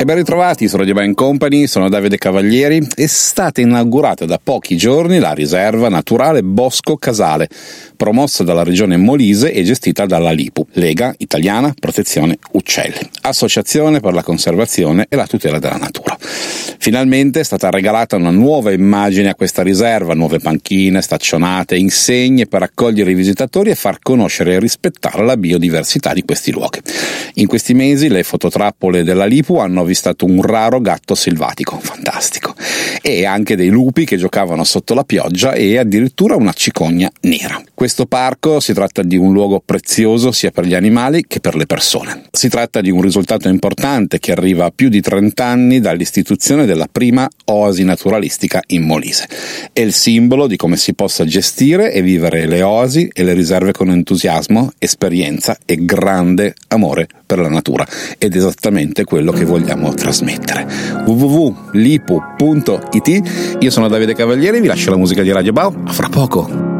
E ben ritrovati su Radio Band Company, sono Davide Cavalieri. È stata inaugurata da pochi giorni la riserva naturale Bosco Casale, promossa dalla regione Molise e gestita dalla LIPU, Lega Italiana Protezione Uccelli, associazione per la conservazione e la tutela della natura. Finalmente è stata regalata una nuova immagine a questa riserva, nuove panchine, staccionate, insegne per accogliere i visitatori e far conoscere e rispettare la biodiversità di questi luoghi. In questi mesi le fototrappole della LIPU hanno avvistato un raro gatto selvatico, fantastico, e anche dei lupi che giocavano sotto la pioggia e addirittura una cicogna nera. Questo parco si tratta di un luogo prezioso sia per gli animali che per le persone. Si tratta di un risultato importante che arriva a più di 30 anni dall'istituzione della prima oasi naturalistica in Molise. È il simbolo di come si possa gestire e vivere le oasi e le riserve con entusiasmo, esperienza e grande amore per la natura, ed esattamente quello che vogliamo trasmettere. www.lipu.it. Io sono Davide Cavalieri, vi lascio la musica di Radio Bau, a fra poco.